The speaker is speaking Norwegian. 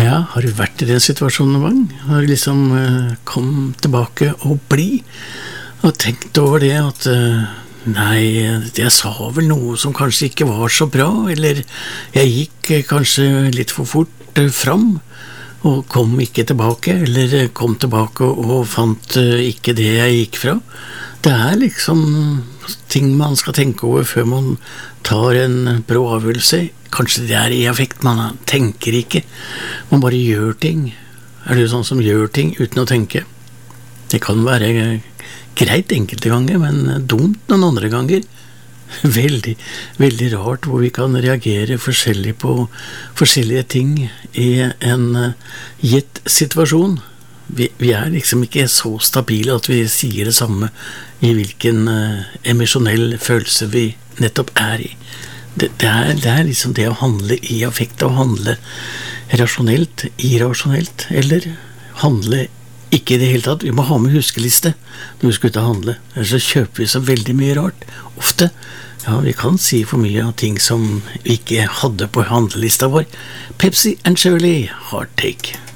Ja, har du vært i den situasjonen noen gang? Har du liksom kom tilbake og bli og tenkt over det at nei, jeg sa vel noe som kanskje ikke var så bra, eller jeg gikk kanskje litt for fort fram og kom ikke tilbake, eller kom tilbake og fant ikke det jeg gikk fra. Det liksom ting man skal tenke over før man tar en brå avgjørelse. Kanskje det i affekt, man tenker ikke, man bare gjør ting. Du sånn som gjør ting uten å tenke? Det kan være greit enkelte ganger, men dumt noen andre ganger. Veldig, veldig rart hvor vi kan reagere forskjellig på forskjellige ting i en gitt situasjon. Vi liksom ikke så stabile at vi sier det samme i hvilken emosjonell følelse vi nettopp i. Det liksom det å handle i affekt, å handle rasjonelt, irrasjonelt, eller handle ikke i det hele tatt. Vi må ha med huskeliste når vi skal ut og handle, ellers så kjøper vi så veldig mye rart. Ofte, ja, vi kan si for mye av ting som vi ikke hadde på handlelista vår. Pepsi and Shirley, Hard Take.